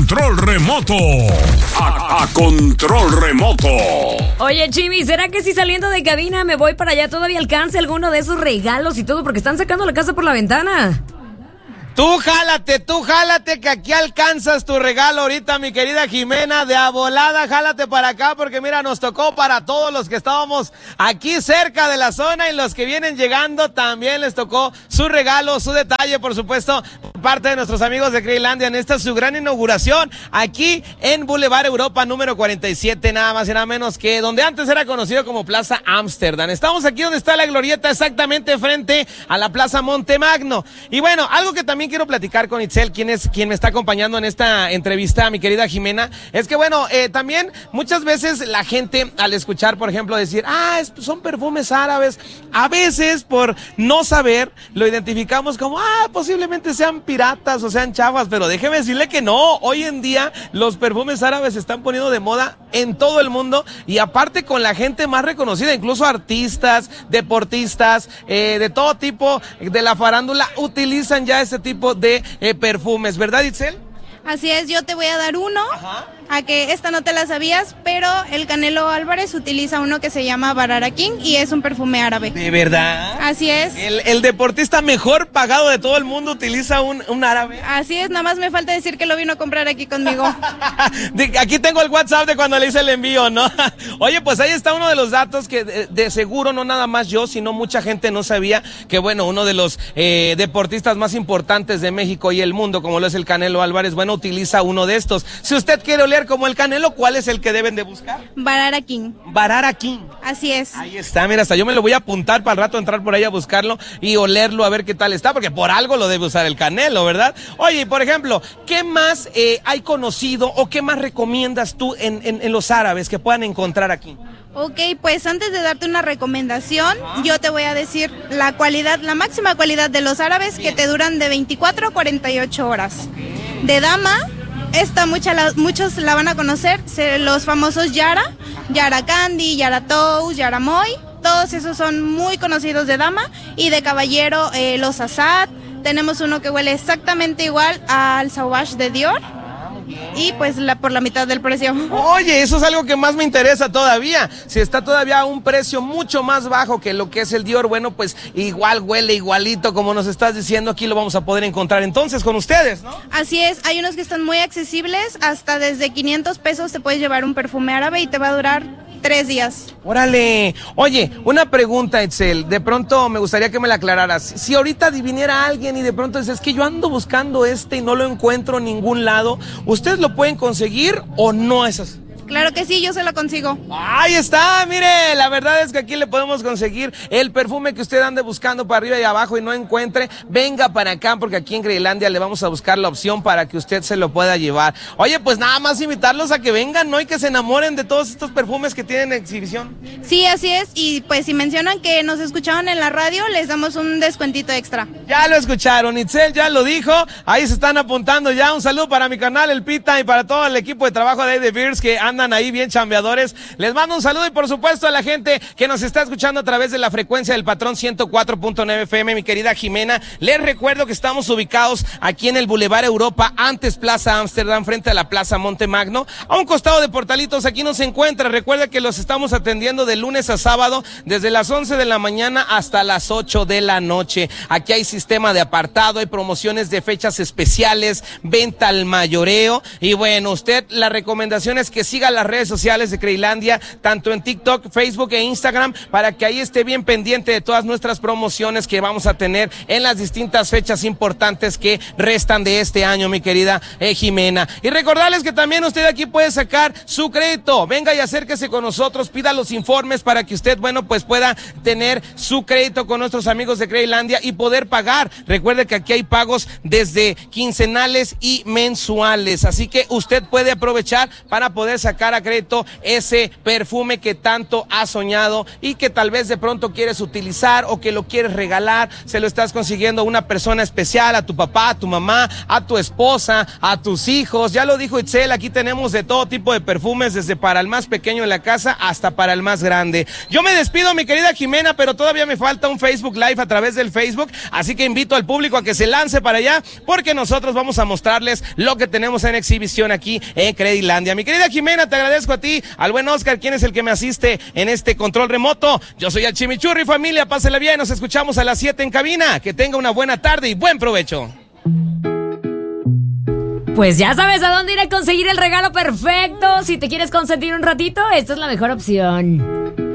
control remoto. A control remoto. Oye, Chimi, ¿será que si saliendo de cabina me voy para allá todavía alcance alguno de esos regalos y todo? Porque están sacando la casa por la ventana. Tú jálate, que aquí alcanzas tu regalo ahorita, mi querida Jimena, de a volada, jálate para acá, porque mira, nos tocó para todos los que estábamos aquí cerca de la zona y los que vienen llegando también les tocó su regalo, su detalle, por supuesto, por parte de nuestros amigos de Craylandia en esta su gran inauguración aquí en Boulevard Europa número 47, nada más y nada menos que donde antes era conocido como Plaza Amsterdam. Estamos aquí donde está la glorieta, exactamente frente a la Plaza Montemagno. Y bueno, algo que también quiero platicar con Itzel, quien me está acompañando en esta entrevista, mi querida Jimena, es que bueno, también muchas veces la gente al escuchar, por ejemplo, decir, son perfumes árabes, a veces por no saber, lo identificamos como, posiblemente sean piratas o sean chafas, pero déjeme decirle que no, hoy en día los perfumes árabes se están poniendo de moda en todo el mundo y aparte con la gente más reconocida, incluso artistas, deportistas, de todo tipo, de la farándula, utilizan ya ese tipo de perfumes, ¿verdad, Itzel? Así es, yo te voy a dar uno. Ajá. A que esta no te la sabías, pero el Canelo Álvarez utiliza uno que se llama Barara King y es un perfume árabe. ¿De verdad? Así es. El deportista mejor pagado de todo el mundo utiliza un árabe. Así es, nada más me falta decir que lo vino a comprar aquí conmigo. Aquí tengo el WhatsApp de cuando le hice el envío, ¿no? Oye, pues ahí está uno de los datos que de seguro no nada más yo, sino mucha gente no sabía que bueno, uno de los deportistas más importantes de México y el mundo, como lo es el Canelo Álvarez, bueno, utiliza uno de estos. Si usted quiere oler como el Canelo, ¿cuál es el que deben de buscar? Barara King. Barara King. Así es. Ahí está, mira, hasta yo me lo voy a apuntar para el rato entrar por ahí a buscarlo y olerlo a ver qué tal está, porque por algo lo debe usar el Canelo, ¿verdad? Oye, por ejemplo, ¿qué más hay conocido o qué más recomiendas tú en los árabes que puedan encontrar aquí? Ok, pues antes de darte una recomendación, yo te voy a decir la cualidad, la máxima cualidad de los árabes. Bien. Que te duran de 24 a 48 horas. De dama, muchos la van a conocer, los famosos Yara Candy, Yara Toast, Yara Moy, todos esos son muy conocidos de dama. Y de caballero, los Assad, tenemos uno que huele exactamente igual al Sauvage de Dior. Y pues por la mitad del precio. Oye, eso es algo que más me interesa todavía. Si está todavía a un precio mucho más bajo que lo que es el Dior, bueno, pues igual huele igualito como nos estás diciendo. Aquí lo vamos a poder encontrar entonces con ustedes, ¿no? Así es, hay unos que están muy accesibles. Hasta desde 500 pesos te puedes llevar un perfume árabe y te va a durar 3 días. ¡Órale! Oye, una pregunta, Itzel. De pronto me gustaría que me la aclararas. Si ahorita viniera alguien y de pronto dices, es que yo ando buscando y no lo encuentro en ningún lado, ¿ustedes lo pueden conseguir o no es así? Claro que sí, yo se lo consigo. Ahí está, mire, la verdad es que aquí le podemos conseguir el perfume que usted ande buscando para arriba y abajo y no encuentre. Venga para acá porque aquí en Craylandia le vamos a buscar la opción para que usted se lo pueda llevar. Oye, pues nada más invitarlos a que vengan, ¿no? Y que se enamoren de todos estos perfumes que tienen en exhibición. Sí, así es, y pues si mencionan que nos escucharon en la radio, les damos un descuentito extra. Ya lo escucharon, Itzel ya lo dijo, ahí se están apuntando ya. Un saludo para mi canal, el Pita, y para todo el equipo de trabajo de The Beers que andan ahí bien chambeadores. Les mando un saludo y por supuesto a la gente que nos está escuchando a través de la frecuencia del patrón 104.9 FM, mi querida Jimena. Les recuerdo que estamos ubicados aquí en el Boulevard Europa, antes Plaza Amsterdam, frente a la Plaza Montemagno, a un costado de Portalitos. Aquí nos encuentra. Recuerda que los estamos atendiendo de lunes a sábado, desde las 11 de la mañana hasta las 8 de la noche. Aquí hay sistema de apartado, hay promociones de fechas especiales, venta al mayoreo. Y bueno, usted, la recomendación es que siga las redes sociales de Craylandia, tanto en TikTok, Facebook e Instagram, para que ahí esté bien pendiente de todas nuestras promociones que vamos a tener en las distintas fechas importantes que restan de este año, mi querida Jimena. Y recordarles que también usted aquí puede sacar su crédito. Venga y acérquese con nosotros, pida los informes para que usted, bueno, pues pueda tener su crédito con nuestros amigos de Craylandia y poder pagar. Recuerde que aquí hay pagos desde quincenales y mensuales, así que usted puede aprovechar para poder sacar sacar a crédito ese perfume que tanto has soñado y que tal vez de pronto quieres utilizar o que lo quieres regalar. Se lo estás consiguiendo a una persona especial, a tu papá, a tu mamá, a tu esposa, a tus hijos. Ya lo dijo Itzel, aquí tenemos de todo tipo de perfumes, desde para el más pequeño en la casa hasta para el más grande. Yo me despido, mi querida Jimena, pero todavía me falta un Facebook Live a través del Facebook, así que invito al público a que se lance para allá, porque nosotros vamos a mostrarles lo que tenemos en exhibición aquí en Credilandia. Mi querida Jimena, te agradezco a ti, al buen Oscar, quien es el que me asiste en este control remoto. Yo soy el Chimichurri, familia, pásela bien, nos escuchamos a las 7 en cabina. Que tenga una buena tarde y buen provecho. Pues ya sabes a dónde ir a conseguir el regalo perfecto. Si te quieres consentir un ratito, esta es la mejor opción.